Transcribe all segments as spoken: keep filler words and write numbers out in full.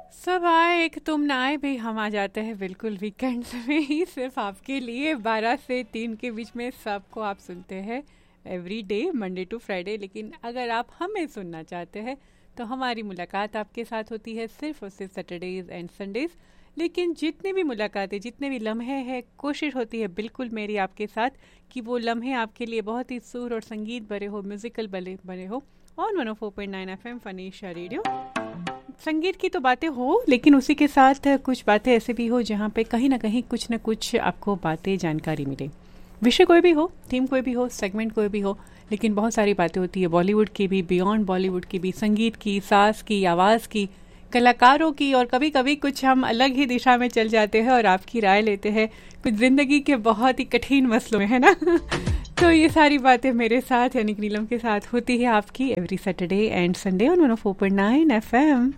सब आए एक तुम ना आए भाई, हम आ जाते हैं बिल्कुल वीकेंड्स में ही सिर्फ आपके लिए। बारह से तीन के बीच में सबको आप सुनते हैं every day, Monday to Friday. लेकिन अगर आप हमें सुनना चाहते हैं तो हमारी मुलाकात आपके साथ होती है सिर्फ और सिर्फ सैटरडेज़ एंड संडेज़। लेकिन जितने भी मुलाकातें, जितने भी लम्हे हैं, कोशिश होती है बिल्कुल मेरी आपके साथ कि वो लम्हे आपके लिए बहुत ही सुर और संगीत भरे हो, म्यूज़िकल बने बने हो। On one O four point nine F M फनीशा radio. संगीत की तो बातें हो, लेकिन उसी के साथ कुछ बातें ऐसे भी हो जहाँ पे कहीं ना कहीं कुछ ना कुछ आपको बातें, जानकारी मिले। विषय कोई भी हो, थीम कोई भी हो, सेगमेंट कोई भी हो, लेकिन बहुत सारी बातें होती है बॉलीवुड की भी, बियॉन्ड बॉलीवुड की भी, संगीत की, सांस की, आवाज़ की, कलाकारों की। और कभी कभी कुछ हम अलग ही दिशा में चल जाते हैं और आपकी राय लेते हैं कुछ ज़िंदगी के बहुत ही कठिन मसलों में, है ना। तो ये सारी बातें मेरे साथ यानी कि नीलम के साथ होती है आपकी every Saturday and Sunday on one O four point nine F M.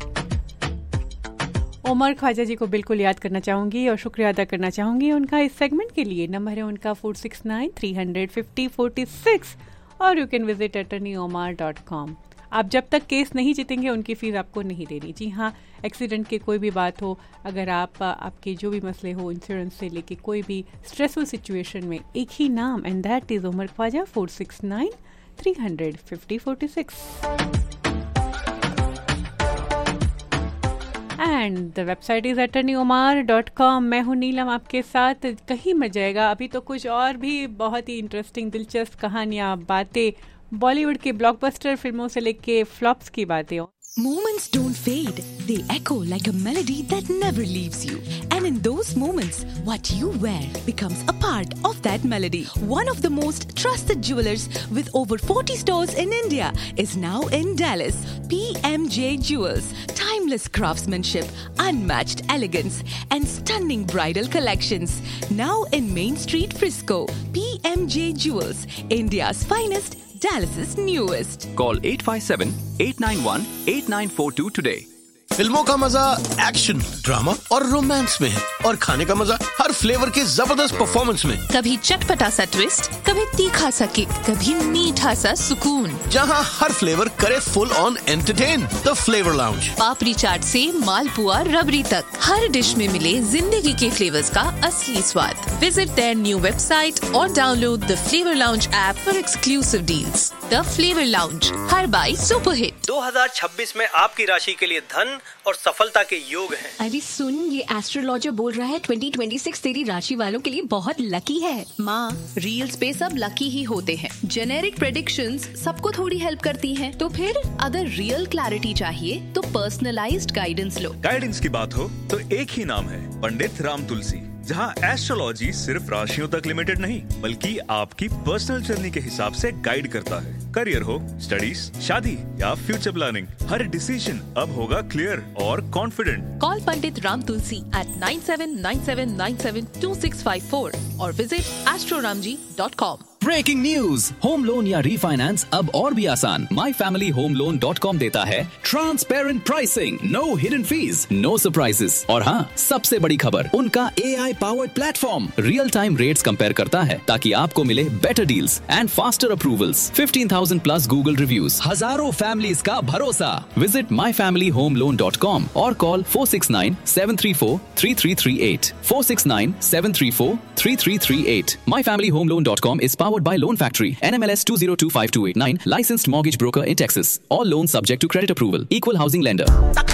Umar Khwaja जी को बिल्कुल याद करना चाहूँगी और शुक्रिया अदा करना चाहूँगी उनका इस सेगमेंट के लिए। नंबर है उनका four six nine three hundred fifty forty six और you can visit attorney OMR dot com. आप जब तक केस नहीं जीतेंगे उनकी फ़ीस आपको नहीं देनी। जी हाँ, एक्सीडेंट की कोई भी बात हो, अगर आप आपके जो भी मसले हो, इंश्योरेंस से लेके कोई भी स्ट्रेसफुल सिचुएशन में, एक ही नाम, and that is Umar Khwaja. Four six nine three hundred fifty forty six and the website is attorney OMR dot com. मैं हूँ नीलम आपके साथ, कहीं मत जाएगा। अभी तो कुछ और भी बहुत ही इंटरेस्टिंग, दिलचस्प कहानियाँ, बातें, बॉलीवुड के ब्लॉकबस्टर फिल्मों से लेके फ्लॉप्स की बातें। Moments don't fade. They echo like a melody that never leaves you. And in those moments, what you wear becomes a part of that melody. One of the most trusted jewelers with over forty stores in India is now in Dallas. P M J Jewels. Timeless craftsmanship, unmatched elegance, and stunning bridal collections. Now in Main Street, Frisco. P M J Jewels, India's finest, Dallas's newest. Call eight five seven, eight nine one, eight nine four two today. फिल्मों का मजा action, drama और romance में है, और खाने का मजा हर फ्लेवर के जबरदस्त परफॉर्मेंस में। कभी चटपटा सा ट्विस्ट, कभी तीखा सा किक, कभी मीठा सा सुकून। जहां हर फ्लेवर करे full on entertain. The flavour lounge. पापड़ी चाट से मालपुआ रबड़ी तक, हर डिश में मिले जिंदगी के फ्लेवर्स का असली स्वाद। विजिट देयर न्यू वेबसाइट और download the flavour lounge app for exclusive deals. The flavour lounge, her by super hit. दो हज़ार छब्बीस में आपकी राशि के लिए धन और सफलता के योग हैं। अरे सुन, ये एस्ट्रोलॉजर बोल रहा है ट्वेंटी ट्वेंटी सिक्स तेरी राशि वालों के लिए बहुत लकी है। माँ, रील्स पे सब लकी ही होते हैं। जेनेरिक प्रेडिक्शंस सबको थोड़ी हेल्प करती हैं। तो फिर अगर रियल क्लैरिटी चाहिए तो पर्सनलाइज्ड गाइडेंस लो। गाइडेंस की बात हो तो एक ही नाम है, पंडित राम तुलसी। जहाँ एस्ट्रोलॉजी सिर्फ राशियों तक लिमिटेड नहीं, बल्कि आपकी पर्सनल जर्नी के हिसाब से गाइड करता है। करियर हो, स्टडीज, शादी या फ्यूचर प्लानिंग, हर डिसीजन अब होगा क्लियर और confident. Call Pandit Ram Tulsi eight nine seven nine seven nine seven to six five four और visit astro Ram ji dot com. Breaking news, home loan या रीफाइनेंस अब और भी आसान। My family home loan dot com देता है transparent pricing, no hidden fees, no surprises. और हाँ, सबसे बड़ी खबर, उनका ए I powered platform real time rates compare करता है ताकि आपको मिले better deals and faster approvals. Fifteen thousand plus Google reviews, हजारों फैमिलीज का भरोसा। Visit my family home loan dot com और call four six nine seven three four three three three eight four six nine seven three four three three three eight. My family home loan dot com is powered by Loan Factory, N M L S two zero two five two eight nine, licensed mortgage broker in Texas. All loans subject to credit approval. Equal housing lender.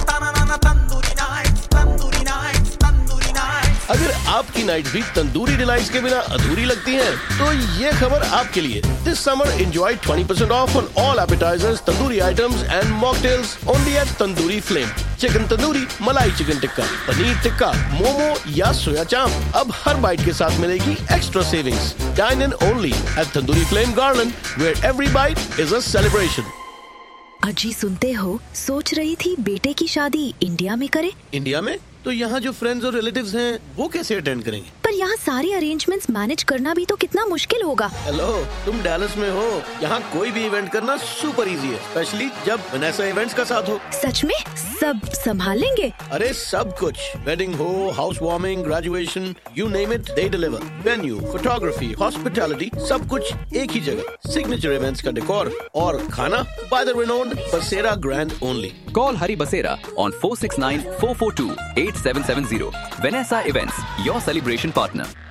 अगर आपकी night भी tandoori delights के बिना अधूरी लगती है, तो ये खबर आपके लिए। This summer enjoy twenty percent off on all appetizers, tandoori items and mocktails only at Tandoori Flame. Chicken tandoori, मलाई चिकन टिक्का, पनीर टिक्का, मोमो या सोया चाप, अब हर बाइट के साथ मिलेगी extra savings. Dine in only at Tandoori Flame Garland, where every bite is a celebration. अजी सुनते हो, सोच रही थी बेटे की शादी इंडिया में करे। इंडिया में? तो यहाँ जो फ्रेंड्स और रिलेटिव्स हैं वो कैसे अटेंड करेंगे? पर यहाँ सारे अरेंजमेंट्स मैनेज करना भी तो कितना मुश्किल होगा। हेलो, तुम डैलस में हो, यहाँ कोई भी इवेंट करना सुपर इजी है, स्पेशली जब वनेसा इवेंट्स का साथ हो। सच में सब संभाल लेंगे? अरे सब कुछ, वेडिंग हो, house warming, graduation, you name it, they deliver. Venue, photography, hospitality, सब कुछ एक ही जगह। सिग्नेचर इवेंट्स का डेकोर और खाना बाय द रिनोन्ड बसेरा grand only. Call Hari Basera on four six nine, four four two, eight seven seven zero. Vanessa Events, your celebration partner.